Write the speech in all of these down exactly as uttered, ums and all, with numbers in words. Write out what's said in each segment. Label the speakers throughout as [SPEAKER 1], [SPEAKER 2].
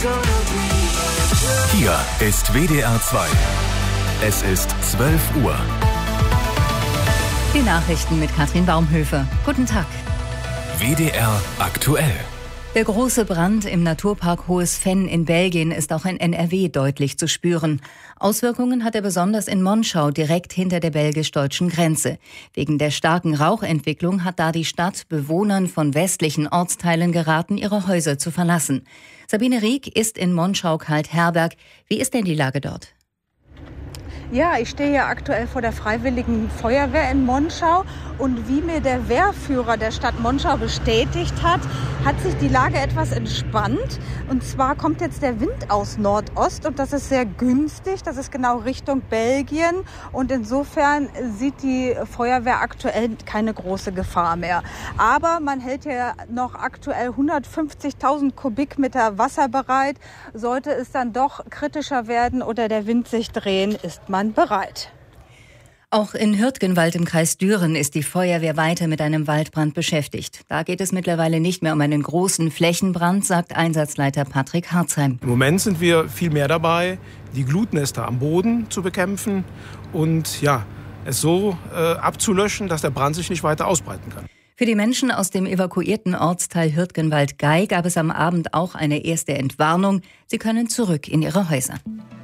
[SPEAKER 1] Hier ist W D R zwei. Es ist zwölf Uhr.
[SPEAKER 2] Die Nachrichten mit Katrin Baumhöfer. Guten Tag.
[SPEAKER 1] W D R aktuell.
[SPEAKER 2] Der große Brand im Naturpark Hohes Venn in Belgien ist auch in N R W deutlich zu spüren. Auswirkungen hat er besonders in Monschau, direkt hinter der belgisch-deutschen Grenze. Wegen der starken Rauchentwicklung hat da die Stadt Bewohnern von westlichen Ortsteilen geraten, ihre Häuser zu verlassen. Sabine Rieck ist in Monschau-Kaltherberg. Wie ist denn die Lage dort?
[SPEAKER 3] Ja, ich stehe hier aktuell vor der Freiwilligen Feuerwehr in Monschau und wie mir der Wehrführer der Stadt Monschau bestätigt hat, hat sich die Lage etwas entspannt. Und zwar kommt jetzt der Wind aus Nordost und das ist sehr günstig. Das ist genau Richtung Belgien und insofern sieht die Feuerwehr aktuell keine große Gefahr mehr. Aber man hält hier noch aktuell hundertfünfzigtausend Kubikmeter Wasser bereit. Sollte es dann doch kritischer werden oder der Wind sich drehen, ist man bereit.
[SPEAKER 2] Auch in Hürtgenwald im Kreis Düren ist die Feuerwehr weiter mit einem Waldbrand beschäftigt. Da geht es mittlerweile nicht mehr um einen großen Flächenbrand, sagt Einsatzleiter Patrick Harzheim.
[SPEAKER 4] Im Moment sind wir viel mehr dabei, die Glutnester am Boden zu bekämpfen und ja, es so äh, abzulöschen, dass der Brand sich nicht weiter ausbreiten kann.
[SPEAKER 2] Für die Menschen aus dem evakuierten Ortsteil Hürtgenwald-Gei gab es am Abend auch eine erste Entwarnung. Sie können zurück in ihre Häuser.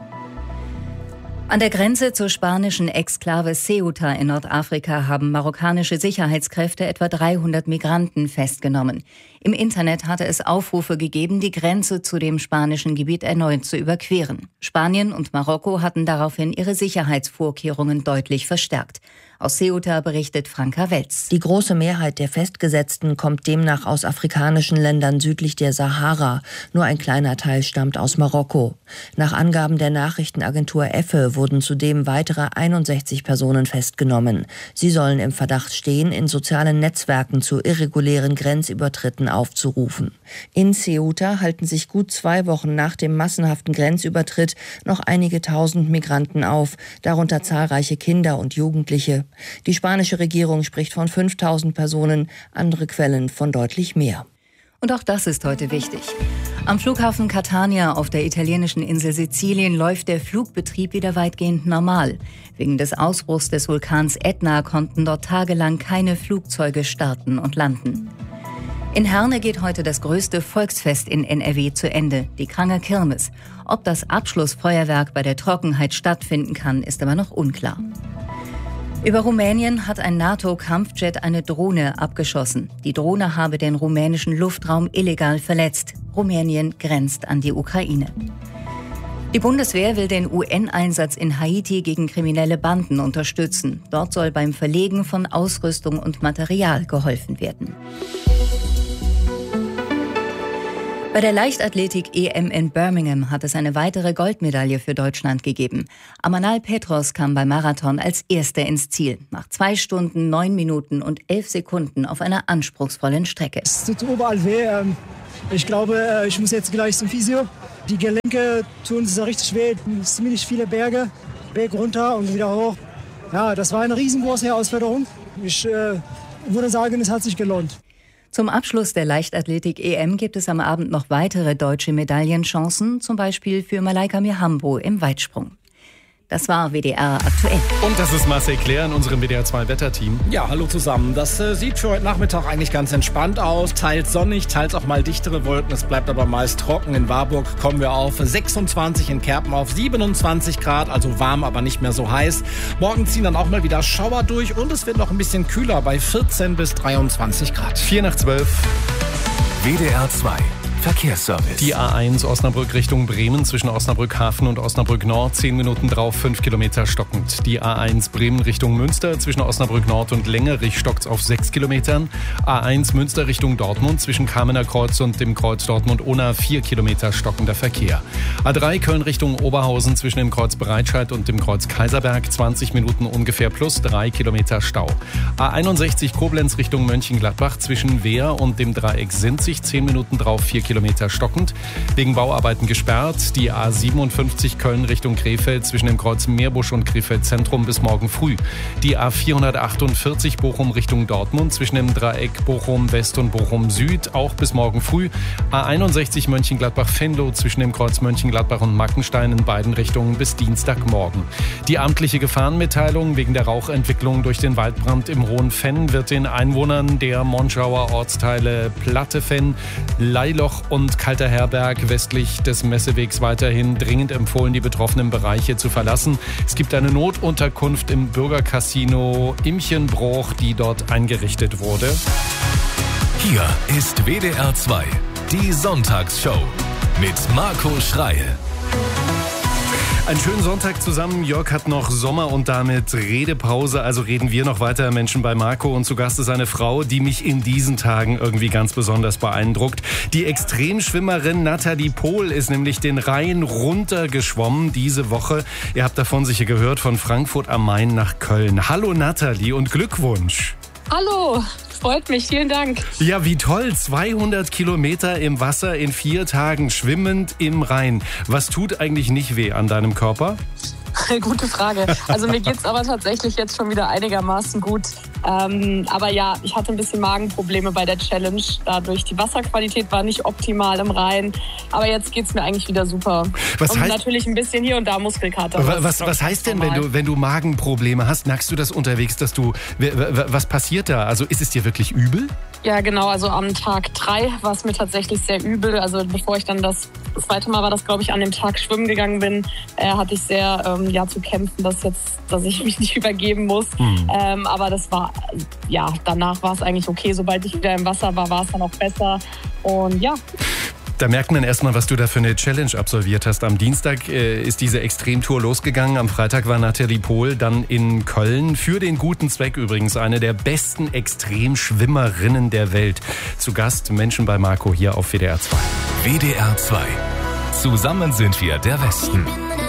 [SPEAKER 2] An der Grenze zur spanischen Exklave Ceuta in Nordafrika haben marokkanische Sicherheitskräfte etwa dreihundert Migranten festgenommen. Im Internet hatte es Aufrufe gegeben, die Grenze zu dem spanischen Gebiet erneut zu überqueren. Spanien und Marokko hatten daraufhin ihre Sicherheitsvorkehrungen deutlich verstärkt. Aus Ceuta berichtet Franka Welz.
[SPEAKER 5] Die große Mehrheit der Festgesetzten kommt demnach aus afrikanischen Ländern südlich der Sahara. Nur ein kleiner Teil stammt aus Marokko. Nach Angaben der Nachrichtenagentur Effe wurden zudem weitere einundsechzig Personen festgenommen. Sie sollen im Verdacht stehen, in sozialen Netzwerken zu irregulären Grenzübertritten aufzurufen. In Ceuta halten sich gut zwei Wochen nach dem massenhaften Grenzübertritt noch einige tausend Migranten auf, darunter zahlreiche Kinder und Jugendliche. Die spanische Regierung spricht von fünftausend Personen, andere Quellen von deutlich mehr.
[SPEAKER 2] Und auch das ist heute wichtig. Am Flughafen Catania auf der italienischen Insel Sizilien läuft der Flugbetrieb wieder weitgehend normal. Wegen des Ausbruchs des Vulkans Etna konnten dort tagelang keine Flugzeuge starten und landen. In Herne geht heute das größte Volksfest in N R W zu Ende, die Kranger Kirmes. Ob das Abschlussfeuerwerk bei der Trockenheit stattfinden kann, ist aber noch unklar. Über Rumänien hat ein NATO-Kampfjet eine Drohne abgeschossen. Die Drohne habe den rumänischen Luftraum illegal verletzt. Rumänien grenzt an die Ukraine. Die Bundeswehr will den U N-Einsatz in Haiti gegen kriminelle Banden unterstützen. Dort soll beim Verlegen von Ausrüstung und Material geholfen werden. Bei der Leichtathletik-E M in Birmingham hat es eine weitere Goldmedaille für Deutschland gegeben. Amanal Petros kam beim Marathon als Erster ins Ziel. Nach zwei Stunden, neun Minuten und elf Sekunden auf einer anspruchsvollen Strecke.
[SPEAKER 6] Es tut überall weh. Ich glaube, ich muss jetzt gleich zum Physio. Die Gelenke tun es richtig weh. Ziemlich viele Berge, Berg runter und wieder hoch. Ja, das war eine riesengroße Herausforderung. Ich äh, würde sagen, es hat sich gelohnt.
[SPEAKER 2] Zum Abschluss der Leichtathletik-E M gibt es am Abend noch weitere deutsche Medaillenchancen, zum Beispiel für Malaika Mihambo im Weitsprung. Das war W D R aktuell.
[SPEAKER 7] Und das ist Marcel Claire in unserem W D R zwei Wetterteam.
[SPEAKER 8] Ja, hallo zusammen. Das äh, sieht für heute Nachmittag eigentlich ganz entspannt aus. Teils sonnig, teils auch mal dichtere Wolken. Es bleibt aber meist trocken. In Warburg kommen wir auf sechsundzwanzig, in Kerpen auf siebenundzwanzig Grad, also warm, aber nicht mehr so heiß. Morgen ziehen dann auch mal wieder Schauer durch und es wird noch ein bisschen kühler bei vierzehn bis dreiundzwanzig Grad.
[SPEAKER 7] vier nach zwölf.
[SPEAKER 1] W D R zwei. Verkehrsservice.
[SPEAKER 7] Die A eins Osnabrück Richtung Bremen zwischen Osnabrück Hafen und Osnabrück Nord, zehn Minuten drauf, fünf Kilometer stockend. Die A eins Bremen Richtung Münster zwischen Osnabrück Nord und Längerich stockt auf sechs Kilometern. A eins Münster Richtung Dortmund zwischen Kamener Kreuz und dem Kreuz Dortmund-Unna, vier Kilometer stockender Verkehr. A drei Köln Richtung Oberhausen zwischen dem Kreuz Breitscheid und dem Kreuz Kaiserberg, zwanzig Minuten ungefähr plus drei Kilometer Stau. A einundsechzig Koblenz Richtung Mönchengladbach zwischen Wehr und dem Dreieck Sinzig, zehn Minuten drauf, vier Kilometer Kilometer stockend. Wegen Bauarbeiten gesperrt. Die A siebenundfünfzig Köln Richtung Krefeld zwischen dem Kreuz Meerbusch und Krefeld Zentrum bis morgen früh. Die A vierhundertachtundvierzig Bochum Richtung Dortmund zwischen dem Dreieck Bochum West und Bochum Süd auch bis morgen früh. A einundsechzig Mönchengladbach-Venlo zwischen dem Kreuz Mönchengladbach und Mackenstein in beiden Richtungen bis Dienstagmorgen. Die amtliche Gefahrenmitteilung wegen der Rauchentwicklung durch den Waldbrand im Hohenfenn wird den Einwohnern der Monschauer Ortsteile Plattefenn, Leiloch und Kalter Herberg westlich des Messewegs weiterhin dringend empfohlen, die betroffenen Bereiche zu verlassen. Es gibt eine Notunterkunft im Bürgercasino Imchenbruch, die dort eingerichtet wurde.
[SPEAKER 1] Hier ist W D R zwei, die Sonntagsshow mit Marco Schreil.
[SPEAKER 7] Einen schönen Sonntag zusammen. Jörg hat noch Sommer und damit Redepause. Also reden wir noch weiter Menschen bei Marco. Und zu Gast ist eine Frau, die mich in diesen Tagen irgendwie ganz besonders beeindruckt. Die Extremschwimmerin Nathalie Pohl ist nämlich den Rhein runtergeschwommen diese Woche. Ihr habt davon sicher gehört, von Frankfurt am Main nach Köln. Hallo Nathalie und Glückwunsch.
[SPEAKER 9] Hallo, freut mich, vielen Dank.
[SPEAKER 7] Ja, wie toll, zweihundert Kilometer im Wasser in vier Tagen schwimmend im Rhein. Was tut eigentlich nicht weh an deinem Körper?
[SPEAKER 9] Gute Frage. Also mir geht's aber tatsächlich jetzt schon wieder einigermaßen gut. Ähm, aber ja, ich hatte ein bisschen Magenprobleme bei der Challenge. Dadurch, die Wasserqualität war nicht optimal im Rhein. Aber jetzt geht's mir eigentlich wieder super.
[SPEAKER 7] Was
[SPEAKER 9] und
[SPEAKER 7] heißt,
[SPEAKER 9] natürlich ein bisschen hier und da Muskelkater.
[SPEAKER 7] Was, was, was heißt denn, wenn du, wenn du Magenprobleme hast? Merkst du das unterwegs, dass du... Was passiert da? Also ist es dir wirklich übel?
[SPEAKER 9] Ja, genau. Also am Tag drei war es mir tatsächlich sehr übel. Also bevor ich dann das, das zweite Mal war das, glaube ich, an dem Tag schwimmen gegangen bin, äh, hatte ich sehr ähm, ja, zu kämpfen, dass jetzt, dass ich mich nicht übergeben muss. Hm. Ähm, aber das war, ja, danach war es eigentlich okay. Sobald ich wieder im Wasser war, war es dann auch besser. Und ja.
[SPEAKER 7] Da merkt man erstmal, was du da für eine Challenge absolviert hast. Am Dienstag äh, ist diese Extremtour losgegangen. Am Freitag war Nathalie Pohl dann in Köln. Für den guten Zweck übrigens. Eine der besten Extremschwimmerinnen der Welt. Zu Gast Menschen bei Marco hier auf W D R zwei.
[SPEAKER 1] W D R zwei. Zusammen sind wir der Westen.